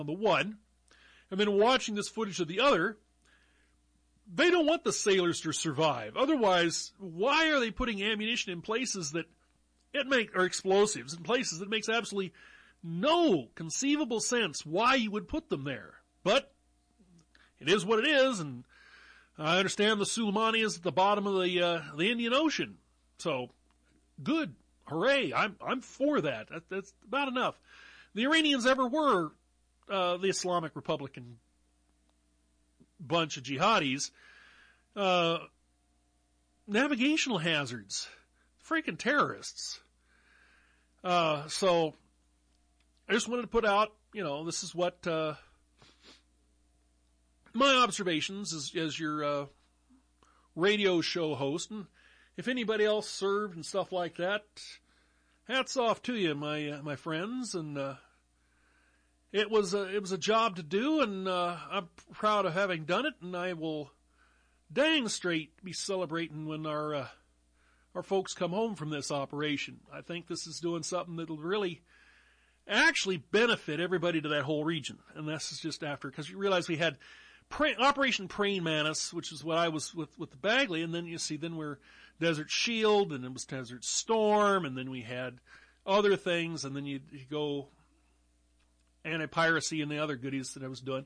on the one, and then watching this footage of the other, they don't want the sailors to survive. Otherwise, why are they putting ammunition in places that or explosives in places that makes absolutely no conceivable sense why you would put them there? But it is what it is, and I understand the Suleimani is at the bottom of the Indian Ocean. So, good. Hooray. I'm for that. That's about enough. The Iranians ever were the Islamic Republican bunch of jihadis. Navigational hazards. Freaking terrorists. So, I just wanted to put out, this is what my observations as your radio show host. And if anybody else served and stuff like that, hats off to you, my friends. And it was a job to do, and I'm proud of having done it. And I will dang straight be celebrating when our folks come home from this operation. I think this is doing something that'll really actually benefit everybody to that whole region. And this is just after, because you realize we had Operation Praying Mantis, which is what I was with the Bagley, and then we're Desert Shield, and it was Desert Storm, and then we had other things, and then you go anti-piracy and the other goodies that I was doing.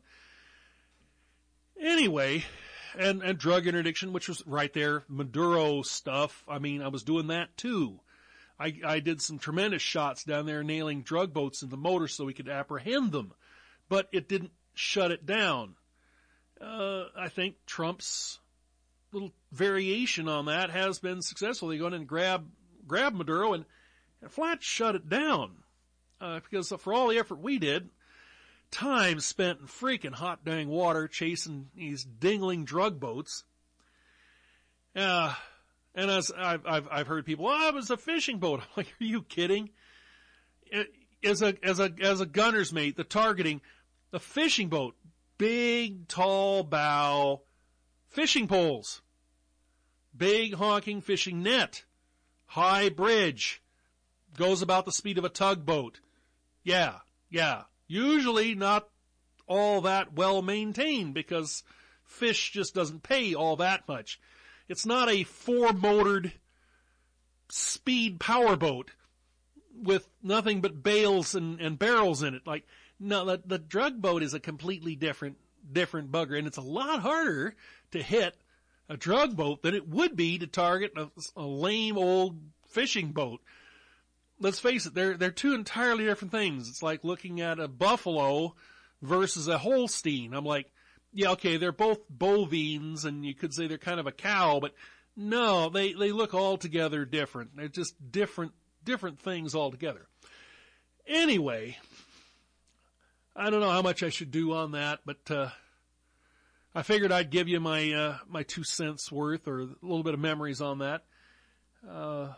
Anyway, and drug interdiction, which was right there, Maduro stuff. I mean, I was doing that too. I did some tremendous shots down there nailing drug boats in the motor so we could apprehend them, but it didn't shut it down. I think Trump's little variation on that has been successful. They go in and grab Maduro and flat shut it down. Because for all the effort we did, time spent in freaking hot dang water chasing these dingling drug boats. And as I've heard people, it was a fishing boat. I'm like, are you kidding? As a gunner's mate, the targeting, the fishing boat, big, tall bow, fishing poles, big honking fishing net, high bridge, goes about the speed of a tugboat. Yeah. Usually not all that well maintained because fish just doesn't pay all that much. It's not a 4-motored speed powerboat with nothing but bales and barrels in it. Like, no, the drug boat is a completely different bugger, and it's a lot harder to hit a drug boat than it would be to target a lame old fishing boat. Let's face it, they're two entirely different things. It's like looking at a buffalo versus a Holstein. I'm like, yeah, okay, they're both bovines, and you could say they're kind of a cow, but no, they look altogether different. They're just different things altogether. Anyway, I don't know how much I should do on that, but I figured I'd give you my 2 cents worth or a little bit of memories on that. But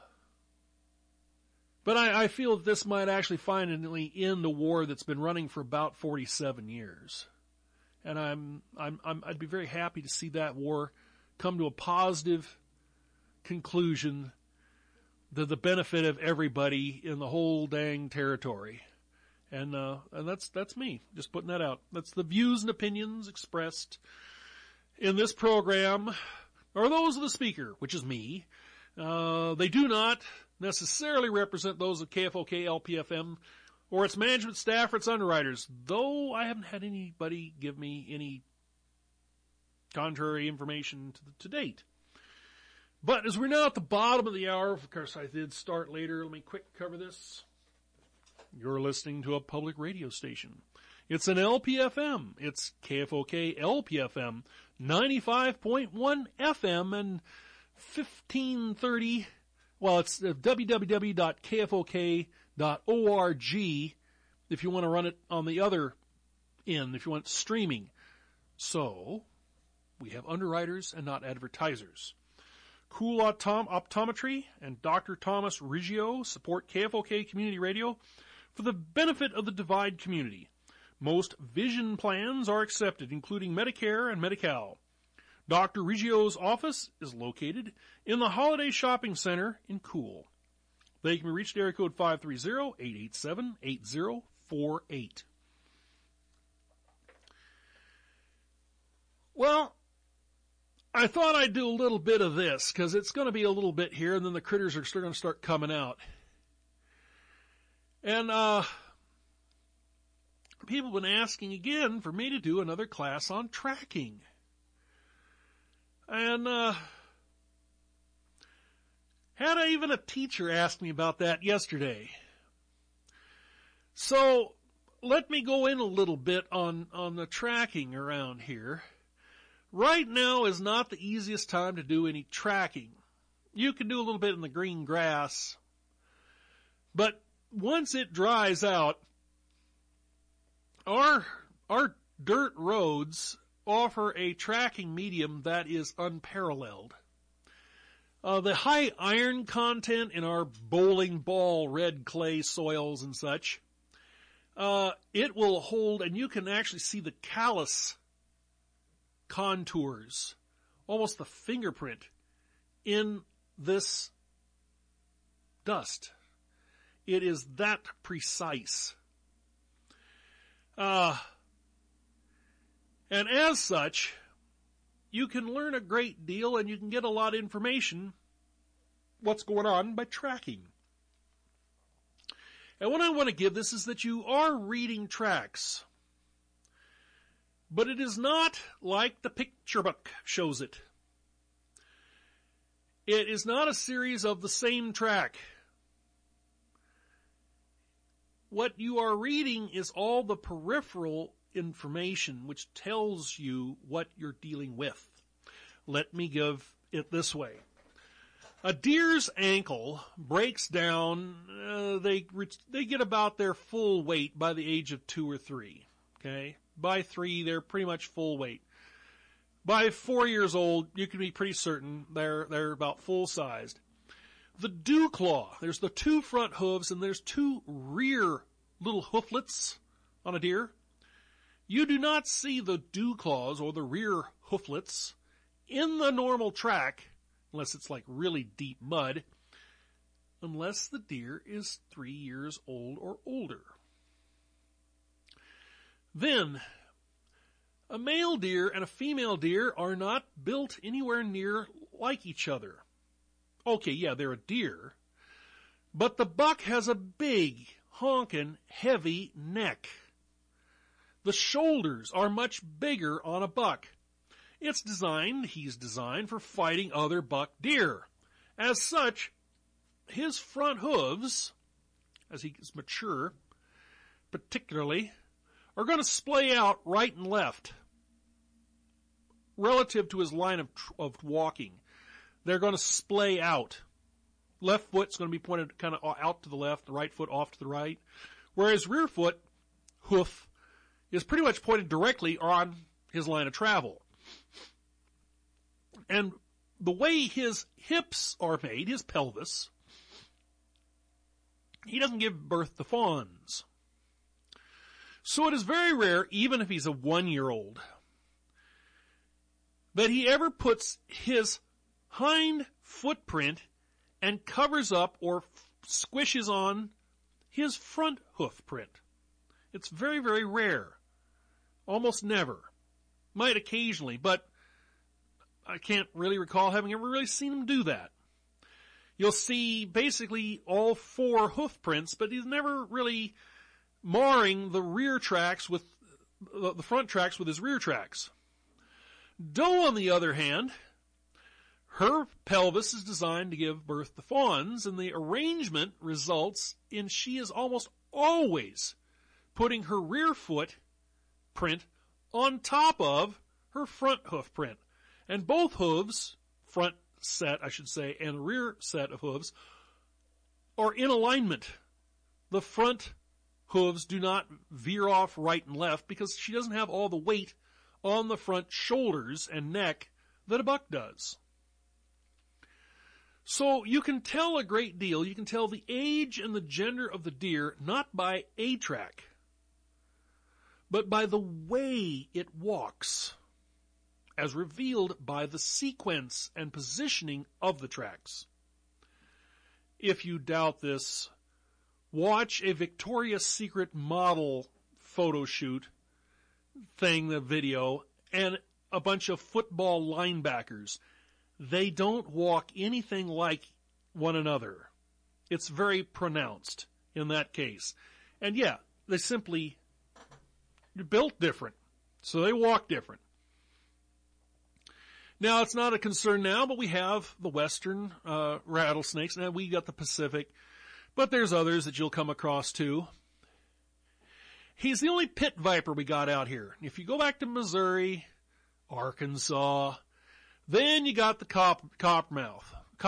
I feel that this might actually finally end a war that's been running for about 47 years. And I'd be very happy to see that war come to a positive conclusion to the benefit of everybody in the whole dang territory. And that's me, just putting that out. That's the views and opinions expressed in this program, are those of the speaker, which is me. They do not necessarily represent those of KFOK LPFM or its management staff or its underwriters, though I haven't had anybody give me any contrary information to date. But as we're now at the bottom of the hour, of course I did start later, let me quick cover this. You're listening to a public radio station. It's an LPFM. It's KFOK LPFM, 95.1 FM and 1530. Well, it's www.kfok.org if you want to run it on the other end, if you want streaming. So, we have underwriters and not advertisers. Cool Optometry and Dr. Thomas Riggio support KFOK Community Radio for the benefit of the Divide community. Most vision plans are accepted, including Medicare and Medi-Cal. Dr. Riggio's office is located in the Holiday Shopping Center in Cool. They can be reached at area code 530-887-8048. Well, I thought I'd do a little bit of this, because it's going to be a little bit here, and then the critters are going to start coming out. And people have been asking again for me to do another class on tracking. And had even a teacher ask me about that yesterday. So let me go in a little bit on the tracking around here. Right now is not the easiest time to do any tracking. You can do a little bit in the green grass, but once it dries out, our dirt roads offer a tracking medium that is unparalleled. The high iron content in our bowling ball red clay soils and such, it will hold, and you can actually see the callus contours, almost the fingerprint, in this dust. It is that precise. And as such, you can learn a great deal and you can get a lot of information what's going on by tracking. And what I want to give this is that you are reading tracks, but it is not like the picture book shows it. It is not a series of the same track. What you are reading is all the peripheral information which tells you what you're dealing with. Let me give it this way. A deer's ankle breaks down, they get about their full weight by the age of 2 or 3. Okay? By 3, they're pretty much full weight. By 4 years old, you can be pretty certain they're about full sized. The dew claw, there's the 2 front hooves and there's 2 rear little hooflets on a deer. You do not see the dew claws or the rear hooflets in the normal track, unless it's like really deep mud, unless the deer is 3 years old or older. Then, a male deer and a female deer are not built anywhere near like each other. Okay, yeah, they're a deer, but the buck has a big, honkin', heavy neck. The shoulders are much bigger on a buck. He's designed for fighting other buck deer. As such, his front hooves, as he gets mature, particularly, are going to splay out right and left relative to his line of walking. They're going to splay out. Left foot's going to be pointed kind of out to the left, the right foot off to the right, whereas rear foot, hoof, is pretty much pointed directly on his line of travel. And the way his hips are made, his pelvis, he doesn't give birth to fawns. So it is very rare, even if he's a 1-year-old, that he ever puts his hind footprint and covers up or squishes on his front hoof print. It's very, very rare. Almost never. Might occasionally, but I can't really recall having ever really seen him do that. You'll see basically all 4 hoof prints, but he's never really marring the rear tracks with the front tracks with his rear tracks. Doe, on the other hand, her pelvis is designed to give birth to fawns, and the arrangement results in she is almost always putting her rear foot print on top of her front hoof print. And both hooves, front set, I should say, and rear set of hooves, are in alignment. The front hooves do not veer off right and left because she doesn't have all the weight on the front shoulders and neck that a buck does. So you can tell a great deal. You can tell the age and the gender of the deer not by a track, but by the way it walks, as revealed by the sequence and positioning of the tracks. If you doubt this, watch a Victoria's Secret model photo shoot thing, the video, and a bunch of football linebackers. They don't walk anything like one another. It's very pronounced in that case. And yeah, they simply built different. So they walk different. Now, it's not a concern now, but we have the western rattlesnakes, and we got the Pacific. But there's others that you'll come across too. He's the only pit viper we got out here. If you go back to Missouri, Arkansas, then you got the cottonmouth,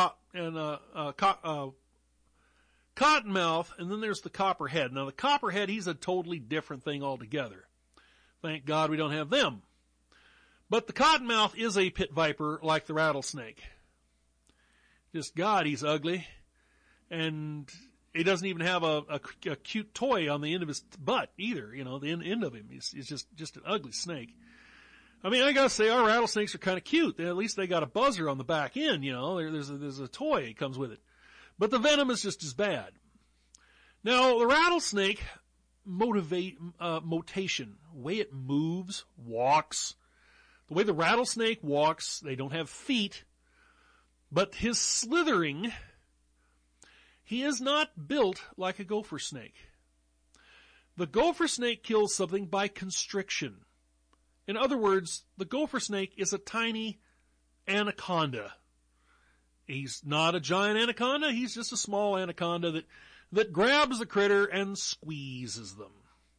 cottonmouth, and then there's the copperhead. Now the copperhead, he's a totally different thing altogether. Thank God we don't have them. But the cottonmouth is a pit viper like the rattlesnake. Just God, he's ugly. And he doesn't even have a cute toy on the end of his butt either. You know, the end of him is just an ugly snake. I mean, I gotta say, our rattlesnakes are kind of cute. At least they got a buzzer on the back end, you know. There's a toy that comes with it. But the venom is just as bad. Now, the rattlesnake motation, the way it moves, walks, the way the rattlesnake walks, they don't have feet, but his slithering, he is not built like a gopher snake. The gopher snake kills something by constriction. In other words, the gopher snake is a tiny anaconda. He's not a giant anaconda, he's just a small anaconda that grabs the critter and squeezes them.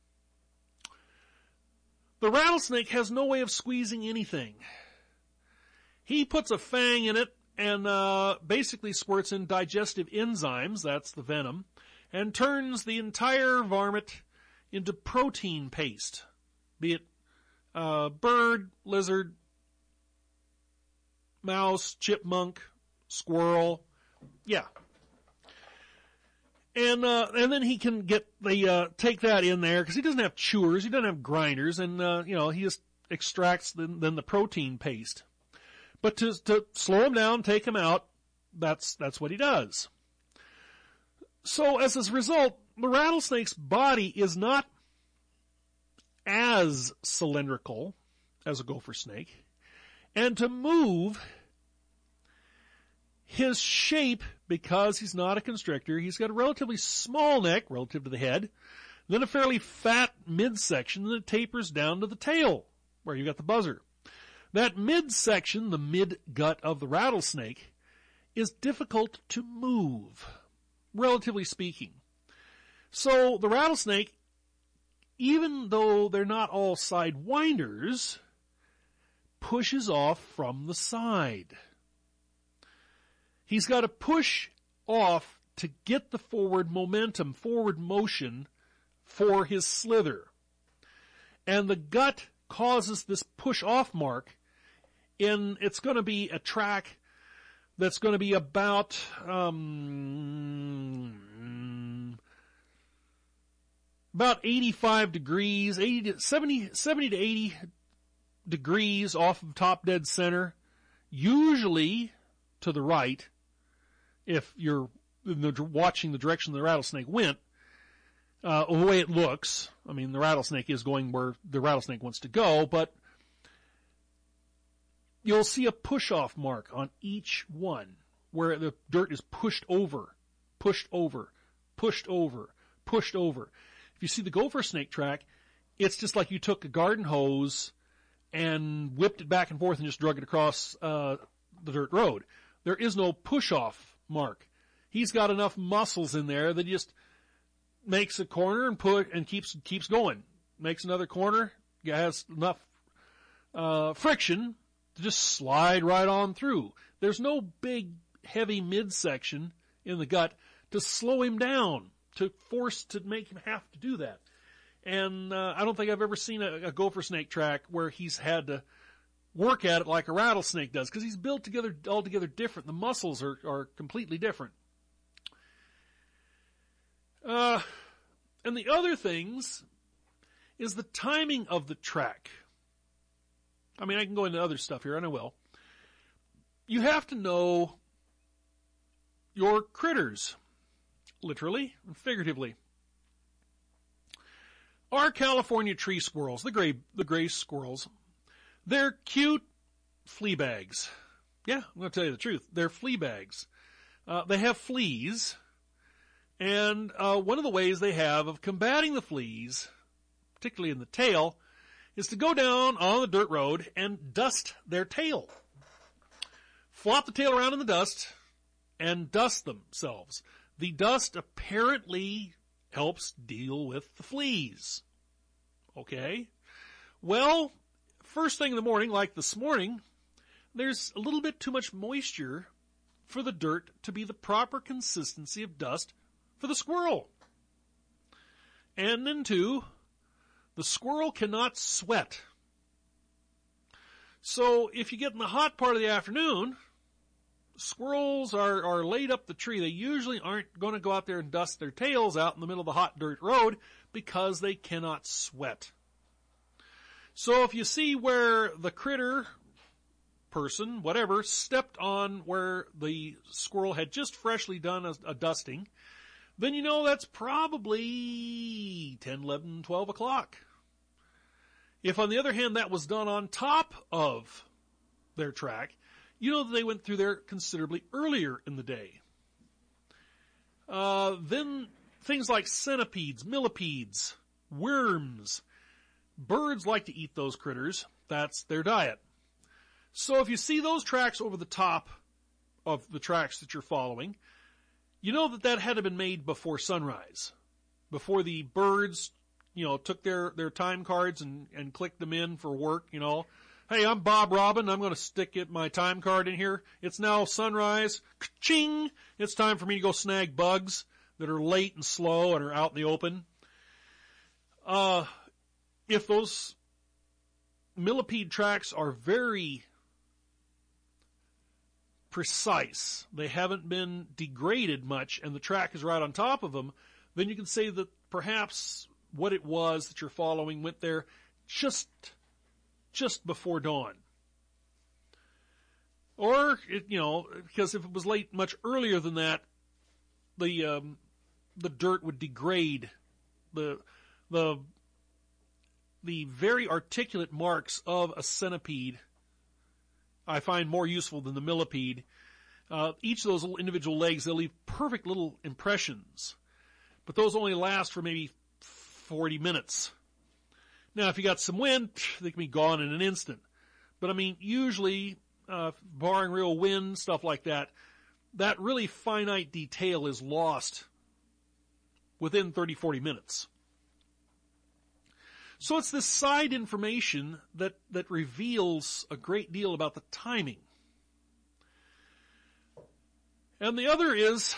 The rattlesnake has no way of squeezing anything. He puts a fang in it and basically squirts in digestive enzymes, that's the venom, and turns the entire varmint into protein paste, be it bird, lizard, mouse, chipmunk, squirrel, yeah. And then he can get take that in there, because he doesn't have chewers, he doesn't have grinders, and he just extracts then the protein paste. But to slow him down, take him out, that's what he does. So as a result, the rattlesnake's body is not as cylindrical as a gopher snake, and to move his shape, because he's not a constrictor, he's got a relatively small neck relative to the head, then a fairly fat midsection, and it tapers down to the tail, where you got the buzzer. That midsection, the mid-gut of the rattlesnake, is difficult to move, relatively speaking. So the rattlesnake, even though they're not all sidewinders, pushes off from the side. He's got to push off to get the forward momentum, forward motion for his slither. And the gut causes this push-off mark, and it's going to be a track that's going to be about 85 degrees, 70 to 80 degrees off of top dead center, usually to the right, if you're watching the direction the rattlesnake went, the way it looks. I mean, the rattlesnake is going where the rattlesnake wants to go, but you'll see a push-off mark on each one where the dirt is pushed over, pushed over, pushed over, pushed over. If you see the gopher snake track, it's just like you took a garden hose and whipped it back and forth and just drug it across the dirt road. There is no push-off mark. He's got enough muscles in there that he just makes a corner and keeps going. Makes another corner, has enough friction to just slide right on through. There's no big, heavy midsection in the gut to slow him down, to make him have to do that. And I don't think I've ever seen a gopher snake track where he's had to work at it like a rattlesnake does, because he's built altogether different. The muscles are completely different. And the other things is the timing of the track. I mean, I can go into other stuff here, and I will. You have to know your critters, literally and figuratively. Our California tree squirrels, the gray squirrels, They're cute flea bags. Yeah, I'm going to tell you the truth. They're flea bags. They have fleas, and one of the ways they have of combating the fleas, particularly in the tail, is to go down on the dirt road and dust their tail. Flop the tail around in the dust and dust themselves. The dust apparently helps deal with the fleas. Okay? Well, first thing in the morning, like this morning, there's a little bit too much moisture for the dirt to be the proper consistency of dust for the squirrel. And then two, the squirrel cannot sweat. So if you get in the hot part of the afternoon, squirrels are laid up the tree. They usually aren't going to go out there and dust their tails out in the middle of the hot dirt road because they cannot sweat. So if you see where the critter, person, whatever, stepped on where the squirrel had just freshly done a dusting, then you know that's probably 10, 11, 12 o'clock. If, on the other hand, that was done on top of their track, you know that they went through there considerably earlier in the day. Then things like centipedes, millipedes, worms, birds like to eat those critters. That's their diet. So if you see those tracks over the top of the tracks that you're following, you know that had to been made before sunrise, before the birds, took their time cards and clicked them in for work, Hey, I'm Bob Robin. I'm going to stick my time card in here. It's now sunrise. Ka-ching! It's time for me to go snag bugs that are late and slow and are out in the open. If those millipede tracks are very precise, they haven't been degraded much, and the track is right on top of them, then you can say that perhaps what it was that you're following went there just before dawn. Or, because if it was late much earlier than that, the dirt would degrade. The very articulate marks of a centipede I find more useful than the millipede. Each of those little individual legs, they'll leave perfect little impressions. But those only last for maybe 40 minutes. Now, if you got some wind, they can be gone in an instant. But, usually, barring real wind, stuff like that really finite detail is lost within 30, 40 minutes. So it's this side information that reveals a great deal about the timing. And the other is,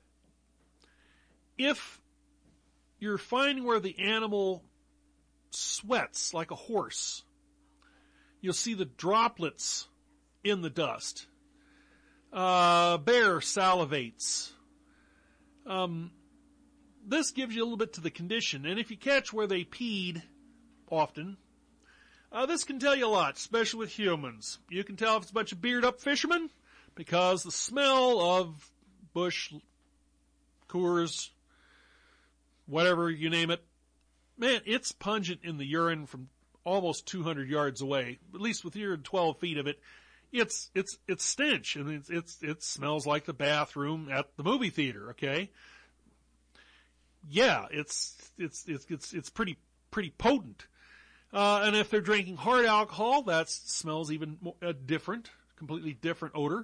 if you're finding where the animal sweats like a horse, you'll see the droplets in the dust. Bear salivates. This gives you a little bit to the condition. And if you catch where they peed often, this can tell you a lot, especially with humans. You can tell if it's a bunch of beard-up fishermen because the smell of bush, Coors, whatever you name it, man, it's pungent in the urine from almost 200 yards away. At least within 12 feet of it, it's stench, and it smells like the bathroom at the movie theater. Okay, yeah, it's pretty potent. And if they're drinking hard alcohol, that smells even more, completely different odor.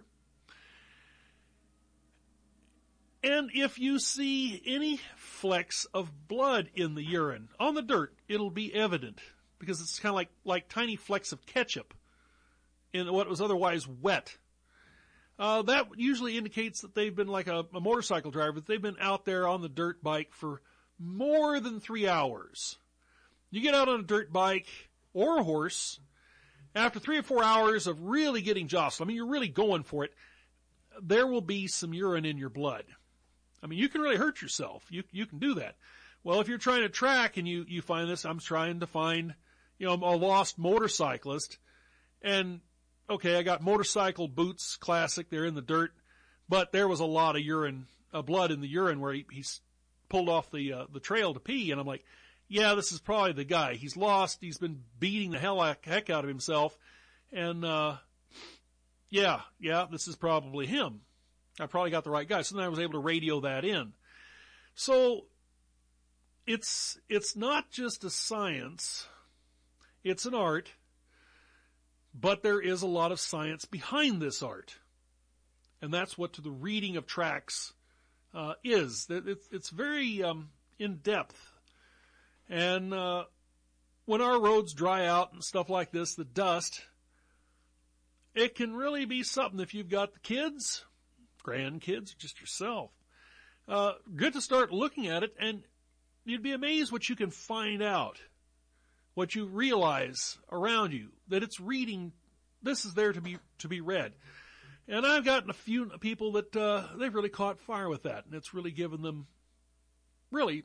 And if you see any flecks of blood in the urine on the dirt, it'll be evident because it's kind of like tiny flecks of ketchup in what was otherwise wet. That usually indicates that they've been like a motorcycle driver, that they've been out there on the dirt bike for more than 3 hours. You get out on a dirt bike or a horse, after 3 or 4 hours of really getting jostled, you're really going for it, there will be some urine in your blood. You can really hurt yourself. You can do that. Well, if you're trying to track and you find this, I'm trying to find, a lost motorcyclist, and okay, I got motorcycle boots, classic, they're in the dirt, but there was a lot of blood in the urine where he pulled off the trail to pee, and I'm like, yeah, this is probably the guy. He's lost. He's been beating the heck out of himself. And, yeah, this is probably him. I probably got the right guy. So then I was able to radio that in. So it's not just a science. It's an art. But there is a lot of science behind this art. And that's what the reading of tracks is. It's very in-depth. And when our roads dry out and stuff like this, the dust, it can really be something if you've got the kids, grandkids, or just yourself. Good to start looking at it, and you'd be amazed what you can find out, what you realize around you, that it's reading. This is there to be read. And I've gotten a few people that they've really caught fire with that, and it's really given them really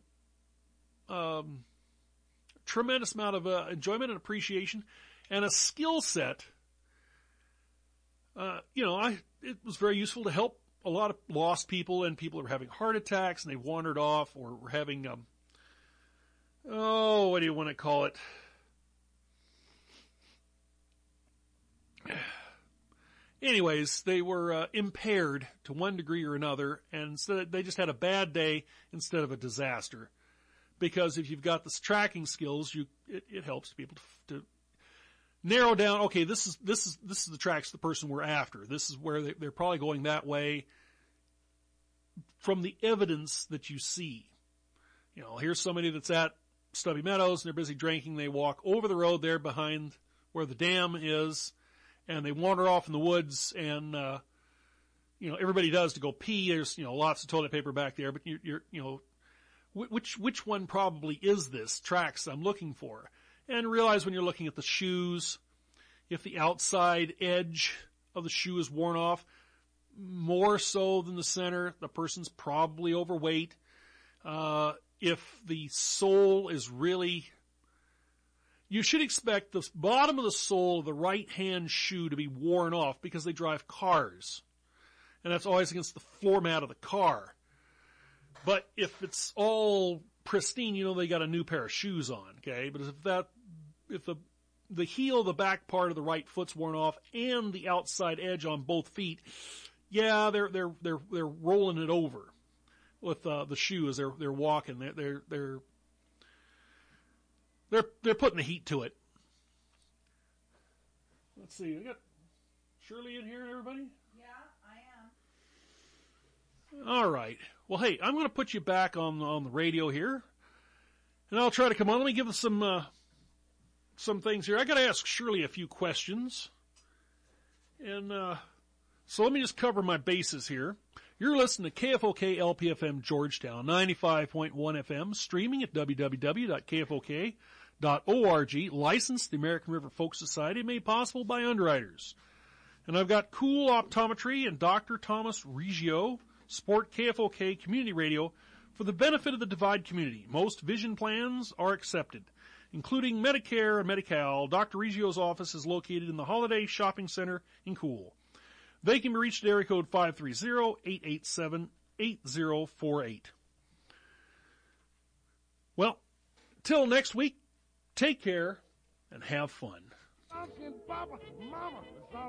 tremendous amount of enjoyment and appreciation and a skill set. It was very useful to help a lot of lost people and people who were having heart attacks and they wandered off or were having, what do you want to call it? Anyways, they were impaired to one degree or another, and so they just had a bad day instead of a disaster. Because if you've got the tracking skills, it helps people to narrow down. Okay, this is the tracks the person we're after. This is where they're probably going that way. From the evidence that you see, here's somebody that's at Stubby Meadows and they're busy drinking. They walk over the road there behind where the dam is. And they wander off in the woods, and everybody does to go pee. There's lots of toilet paper back there, but which one probably is this tracks I'm looking for? And realize when you're looking at the shoes, if the outside edge of the shoe is worn off, more so than the center, the person's probably overweight. If the sole is really, you should expect the bottom of the sole of the right-hand shoe to be worn off because they drive cars. And that's always against the floor mat of the car. But if it's all pristine, they got a new pair of shoes on, okay? But if the heel of the back part of the right foot's worn off and the outside edge on both feet, yeah, they're rolling it over with the shoe as they're walking. They're putting the heat to it. Let's see. I got Shirley in here, everybody? Yeah, I am. All right. Well, hey, I'm going to put you back on the radio here, and I'll try to come on. Let me give us some things here. I got to ask Shirley a few questions, and so let me just cover my bases here. You're listening to KFOK LPFM Georgetown, 95.1 FM, streaming at www.kfok.org, licensed the American River Folk Society, made possible by underwriters. And I've got Cool Optometry and Dr. Thomas Reggio support KFOK Community Radio for the benefit of the Divide community. Most vision plans are accepted, including Medicare and Medi-Cal. Dr. Reggio's office is located in the Holiday Shopping Center in Cool. They can be reached at area code 530-887-8048. Well, till next week, take care and have fun.